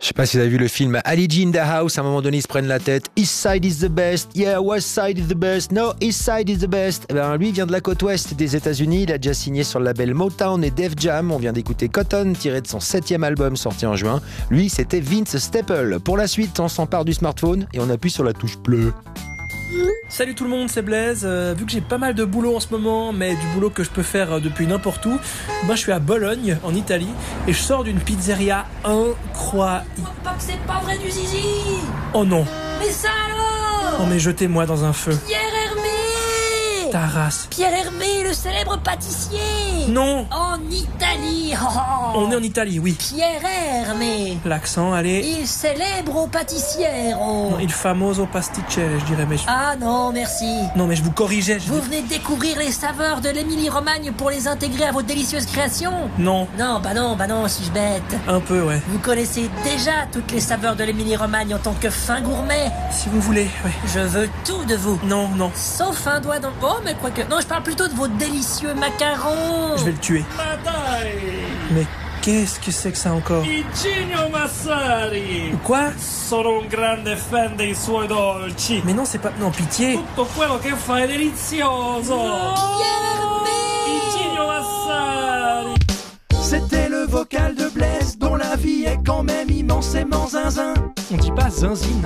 Je sais pas si vous avez vu le film Ali G in the House, à un moment donné ils se prennent la tête. East Side is the best, yeah, West Side is the best, no, East Side is the best. Eh ben, lui vient de la côte ouest des États-Unis, il a déjà signé sur le label Motown et Def Jam. On vient d'écouter Cotton, tiré de son 7e album sorti en juin. Lui, c'était Vince Staple. Pour la suite, on s'empare du smartphone et on appuie sur la touche play. Salut tout le monde, c'est Blaise. Vu que j'ai pas mal de boulot en ce moment, mais du boulot que je peux faire depuis n'importe où, moi je suis à Bologne, en Italie, et je sors d'une pizzeria incroyable. Pas que c'est pas vrai du zizi. Oh non. Mais ça alors. Oh mais jetez-moi dans un feu. Pierre Hermé. Ta race. Pierre Hermé, le célèbre pâtissier. Non. En Italie. Oh. On est en Italie, oui. Pierre Hermé. L'accent, allez. Il célèbre pâtissiero. Non, il famoso pasticcere, je dirais, mais Ah non, merci. Non, mais je vous corrigeais. Vous venez de découvrir les saveurs de l'Émilie-Romagne pour les intégrer à vos délicieuses créations? Non. Non, bah non, suis-je bête. Un peu, ouais. Vous connaissez déjà toutes les saveurs de l'Émilie-Romagne en tant que fin gourmet. Si vous voulez, ouais. Je veux tout de vous. Non. Sauf un doigt dans... Oh, mais quoique... Non, je parle plutôt de vos délicieux macarons. Je vais le tuer. Ma dai! Mais qu'est-ce que c'est que ça encore? Igino Massari! Quoi? Sono un grande fan dei suoi dolci! Mais non, c'est pas... Non, pitié! Tutto quello che fa è delizioso! Igino Massari! C'était le vocal de Blaise, dont la vie est quand même immensément zinzin. On dit pas zinzine.